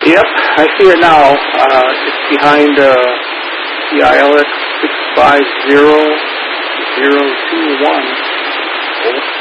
Yep, I see it now. It's behind CILX 650021.